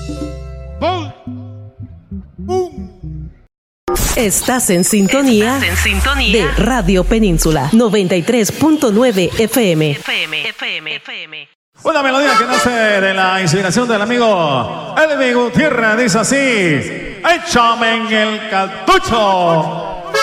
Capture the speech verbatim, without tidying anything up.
dos, uno. Estás en sintonía, Estás en sintonía de Radio Península noventa y tres punto nueve F M. F M, F M, F M. Una melodía que nace de la inspiración del amigo Elvi Gutiérrez. Dice así: échame en el cartucho.